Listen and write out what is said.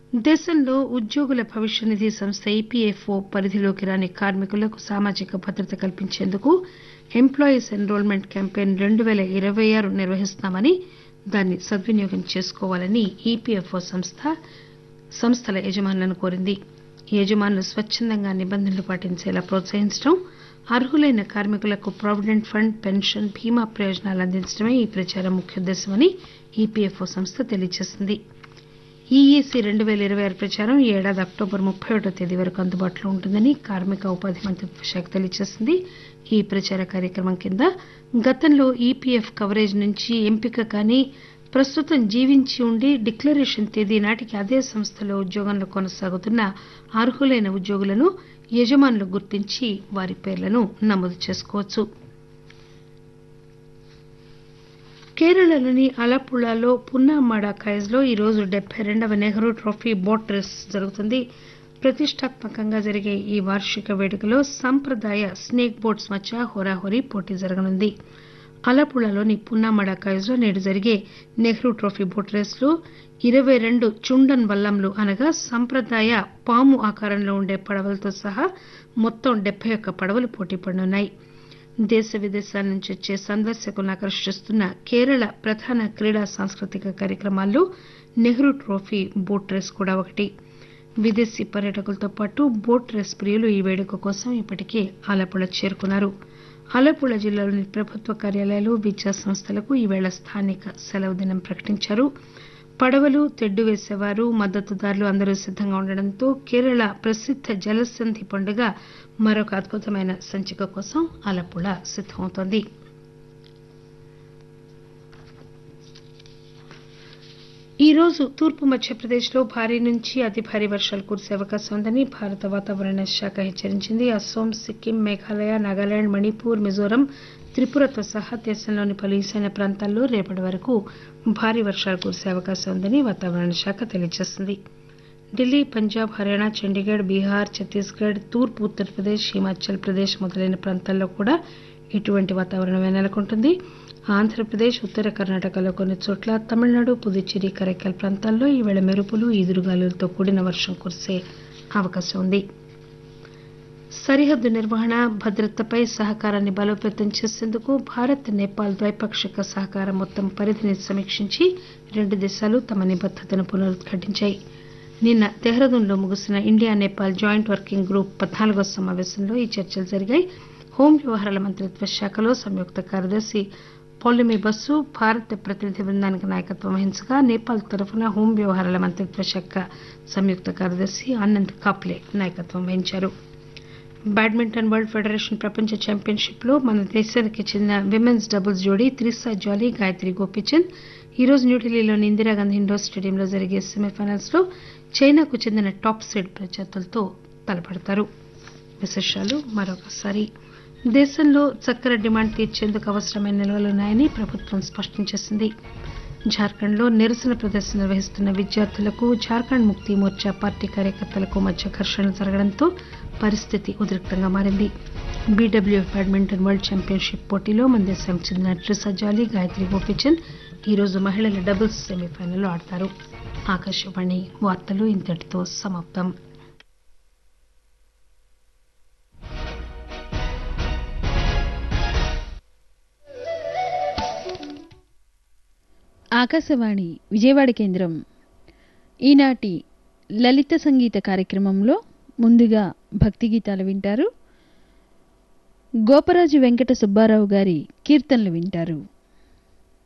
దేశంలో ఉద్యోగుల భవిష్య నిధి సంస్థ ఈపీఎఫ్ఓ పరిధిలోకి రాని కార్మికులకు సామాజిక భద్రత కల్పించేందుకు ఎంప్లాయీస్ ఎన్రోల్మెంట్ క్యాంపెయిన్ 2026 నిర్వహిస్తున్నామని దాన్ని సద్వినియోగం చేసుకోవాలని ఈపీఎఫ్ఓ సంస్థల యజమానులను కోరింది. యజమానులు స్వచ్చందంగా నిబంధనలు పాటించేలా ప్రోత్సహించడం, అర్హులైన కార్మికులకు ప్రావిడెంట్ ఫండ్, పెన్షన్, బీమా ప్రయోజనాలు అందించడమే ఈ ప్రచారం ముఖ్యోద్దేశమని ఈపీఎఫ్ఓ సంస్థ తెలియజేసింది. ఈఈసీ 2026 ప్రచారం ఈ ఏడాది అక్టోబర్ 31వ తేదీ వరకు అందుబాటులో ఉంటుందని కార్మిక ఉపాధి మంత్రిత్వ శాఖ తెలియజేసింది. ఈ ప్రచార కార్యక్రమం కింద గతంలో ఈపీఎఫ్ కవరేజ్ నుంచి ఎంపిక కాని, ప్రస్తుతం జీవించి ఉండి డిక్లరేషన్ తేదీ నాటికి అదే సంస్థలో ఉద్యోగంలో కొనసాగుతున్న అర్హులైన ఉద్యోగులను యజమానులు గుర్తించి వారి పేర్లను నమోదు చేసుకోవచ్చు. కేరళలోని అలప్పుళాలో పున్నామాడ కాయజ్లో ఈరోజు 72వ నెహ్రూ ట్రోఫీ బోట్ రేస్ జరుగుతుంది. ప్రతిష్టాత్మకంగా జరిగే ఈ వార్షిక వేడుకలో సంప్రదాయ స్నేక్ బోట్స్ మధ్య హోరాహోరీ పోటీ జరగనుంది. అలప్పుళాలోని పున్నామాడ కాయజ్లో నేడు జరిగే నెహ్రూ ట్రోఫీ బోట్ రేసులో 22 చుండన్ వల్లంలు అనగా సంప్రదాయ పాము ఆకారంలో ఉండే పడవలతో సహా మొత్తం 71 పడవలు పోటీ పడనున్నాయి. దేశ విదేశాల నుంచి వచ్చే సందర్శకులను ఆకర్షిస్తున్న కేరళ ప్రధాన క్రీడా సాంస్కృతిక కార్యక్రమాల్లో నెహ్రూ ట్రోఫీ బోట్ రేస్ కూడా ఒకటి. విదేశీ పర్యాటకులతో పాటు బోట్ రేస్ ప్రియులు ఈ వేడుక కోసం ఇప్పటికే ఆలపుళ చేరుకున్నారు. ఆలపుళ జిల్లాలోని ప్రభుత్వ కార్యాలయాలు, విద్యా సంస్థలకు ఈవేళ స్థానిక సెలవు దినం ప్రకటించారు. పడవలు, తెడ్డు వేసేవారు, మద్దతుదారులు అందరూ సిద్దంగా ఉండడంతో కేరళ ప్రసిద్ధ జలసంధి పండుగ మరొక అద్భుతమైన సంచిక కోసం ఆలపుళ సిద్దమవుతోంది. ఈ రోజు తూర్పు మధ్యప్రదేశ్లో భారీ నుంచి అతి భారీ వర్షాలు కురిసే అవకాశం ఉందని భారత వాతావరణ శాఖ హెచ్చరించింది. అస్సోం, సిక్కిం, మేఘాలయ, నాగాలాండ్, మణిపూర్, మిజోరం, త్రిపురతో సహా దేశంలోని పలు ఈశాన్య ప్రాంతాల్లో రేపటి వరకు భారీ వర్షాలు కురిసే అవకాశం ఉందని వాతావరణ శాఖ తెలియజేసింది. ఢిల్లీ, పంజాబ్, హర్యానా, చండీగఢ్, బీహార్, ఛత్తీస్గఢ్, తూర్పు ఉత్తరప్రదేశ్, హిమాచల్ ప్రదేశ్ మొదలైన ప్రాంతాల్లో కూడా ఇటువంటి వాతావరణమే నెలకొంటుంది. ఆంధ్రప్రదేశ్, ఉత్తర కర్ణాటకలో కొన్ని చోట్ల, తమిళనాడు, పుదుచ్చేరి, కరైకల్ ప్రాంతాల్లో ఈవేళ మెరుపులు, ఈదురుగాలులతో కూడిన వర్షం కురిసే అవకాశం ఉంది. సరిహద్దు నిర్వహణ, భద్రతపై సహకారాన్ని బలోపేతం చేసేందుకు భారత్, నేపాల్ ద్వైపాక్షిక సహకారం మొత్తం పరిధిని సమీక్షించి రెండు దేశాలు తమ నిబద్దతను పునరుద్ఘాటించాయి. నిన్న దెహ్రాదూన్లో ముగిసిన India Nepal joint working group 14వ సమావేశంలో ఈ చర్చలు జరిగాయి. హోం వ్యవహారాల మంత్రిత్వ శాఖలో సంయుక్త కార్యదర్శి పౌలమి బస్సు భారత ప్రతినిధి బృందానికి నాయకత్వం వహించగా, నేపాల్ తరఫున హోం వ్యవహారాల మంత్రిత్వ శాఖ సంయుక్త కార్యదర్శి ఆనంద్ కాప్లే నాయకత్వం వహించారు. బ్యాడ్మింటన్ వరల్డ్ ఫెడరేషన్ ప్రపంచ ఛాంపియన్షిప్ లో మన దేశానికి చెందిన విమెన్స్ డబుల్స్ జోడీ త్రిసా జాలీ, గాయత్రి గోపీచంద్ ఈరోజు న్యూఢిల్లీలోని ఇందిరాగాంధీ ఇండోర్ స్టేడియంలో జరిగే సెమీఫైనల్స్ లో చైనాకు చెందిన టాప్ సీడ్ ప్రత్యర్థులతో తలపడతారు. విశేషాలు మరొకసారి. దేశంలో చక్కెర డిమాండ్ తీర్చేందుకు అవసరమైన నిల్వలున్నాయని ప్రభుత్వం స్పష్టం చేసింది. జార్ఖండ్లో నిరసన ప్రదర్శన నిర్వహిస్తున్న విద్యార్థులకు జార్ఖండ్ ముక్తి మోర్చా పార్టీ కార్యకర్తలకు మధ్య ఘర్షణలు జరగడంతో పరిస్థితి ఉద్రిక్తంగా మారింది. బీడబ్ల్యూఎఫ్ బ్యాడ్మింటన్ వరల్డ్ ఛాంపియన్షిప్ పోటీలో మన దేశానికి చెందిన త్రిసా జాలీ, గాయత్రి గోపీచంద్ ఈరోజు మహిళల డబుల్స్ సెమీఫైనల్లో ఆడతారు. ఆకాశవాణి వార్తలు ఇంతటితో సమాప్తం. ఆకాశవాణి విజయవాడ కేంద్రం. ఈనాటి లలిత సంగీత కార్యక్రమంలో ముందుగా భక్తి గీతాలు వింటారు. గోపరాజు వెంకట సుబ్బారావు గారి కీర్తనలు వింటారు.